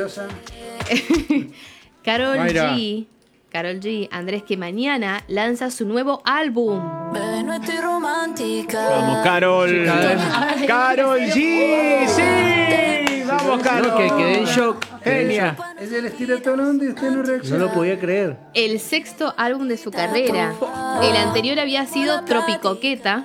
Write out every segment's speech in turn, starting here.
nerviosa. Karol Mayra. G, Andrés, que mañana lanza su nuevo álbum. Bebé, no estoy romántica. Vamos, Carol. Carol G. Sí. Vamos, Carol. No, que quedé en shock. Genia. Ella les tira todo el mundo y usted no No reacciona. lo podía creer. El sexto álbum de su carrera. El anterior había sido Tropicoqueta,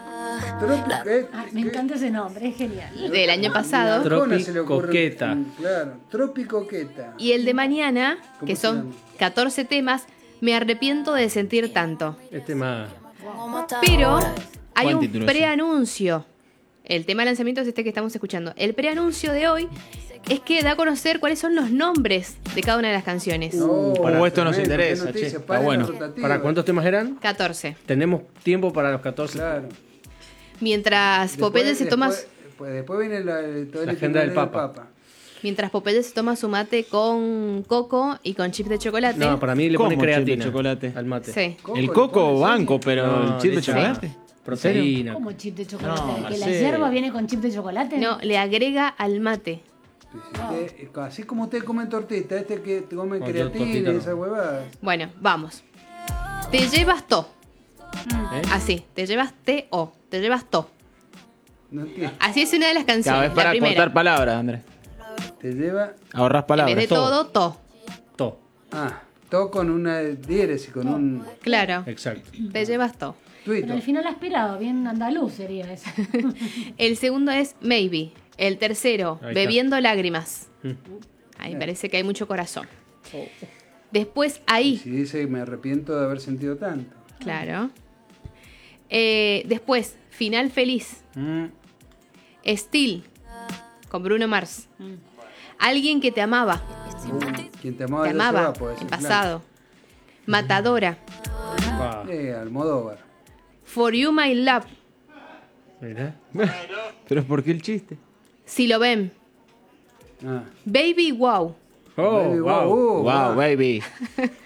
Me encanta ese nombre, es genial. del año pasado. Tropicoqueta. Claro, Tropicoqueta. Y el de mañana, ¿Cómo que se son llama? 14 temas, Me arrepiento de sentir tanto. Este más. Pero hay Buen un título ese. preanuncio. El tema de lanzamiento es este que estamos escuchando. El preanuncio de hoy es que da a conocer cuáles son los nombres de cada una de las canciones. Esto nos tremendo, interesa, qué noticia, che. Está paren la bueno. rotativa. ¿Para cuántos temas eran? 14. Tenemos tiempo para los 14. Claro. Mientras Popeye se toma... Después viene todo el La agenda del itinerario Papa. Mientras Popeye se toma su mate con coco y con chips de chocolate. No, para mí le pone ¿Cómo chip de creatina chocolate? al mate. Sí. El coco banco, No, pero el chip de le echa chocolate. Proteína. ¿Cómo chip de chocolate? No, ¿Que la Marcelo. hierba viene con chip de chocolate? No, le agrega al mate. Así como usted come tortita, que come No, yo creatina tortita y no. esa huevada. Bueno, vamos. Te llevas to. ¿Eh? Así, te llevas T-O. Te llevas to. No entiendo. Así es una de las Cada canciones. vez La para primera. cortar palabras, Andrés. Te lleva. Ahorras En palabras. vez de todo, to. To. Todo con una diéresis, con un Claro. Exacto. Te llevas to. Pero tuito. al final aspirado, bien andaluz sería eso. El segundo es Maybe. El tercero, Ahí está. Bebiendo lágrimas. Mm. Ahí me parece que hay mucho corazón. Después ahí, Si dice me arrepiento de haber sentido tanto. claro. Después, Final Feliz. Mm. Still, con Bruno Mars. Alguien que te amaba. Quien te amaba, Te ya se amaba va, puede en ser, pasado. Matadora. Pa. claro. Almodóvar. For You My Love. Mirá. Pero ¿por qué el chiste? Si lo ven. Ah. Baby Wow. Oh, Baby, wow. Wow, baby.